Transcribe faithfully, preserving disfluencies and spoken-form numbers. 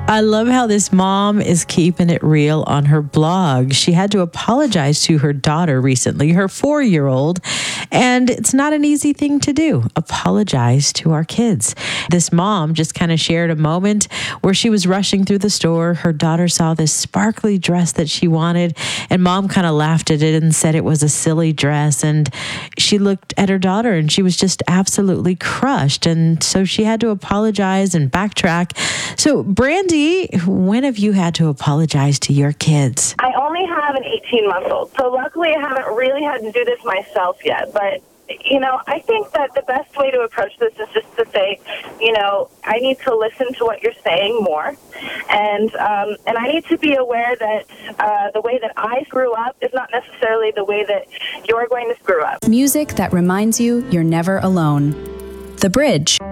I love how this mom is keeping it real on her blog. She had to apologize to her daughter recently, her four-year-old, and it's not an easy thing to do. Apologize to our kids. This mom just kind of shared a moment where she was rushing through the store. Her daughter saw this sparkly dress that she wanted, and mom kind of laughed at it and said it was a silly dress. And she looked at her daughter and she was just absolutely crushed. And so she had to apologize and backtrack. So, Brandy, when have you had to apologize to your kids? I only have an eighteen-month-old, so luckily I haven't really had to do this myself yet. But, you know, I think that the best way to approach this is just to say, you know, I need to listen to what you're saying more. And um, and I need to be aware that uh, the way that I screw up is not necessarily the way that you're going to screw up. Music that reminds you you're never alone. The Bridge.